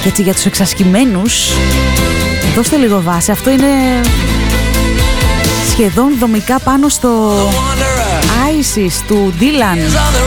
Και έτσι για τους εξασκημένους, δώστε λίγο βάση. Αυτό είναι σχεδόν δομικά πάνω στο Isis του Dylan.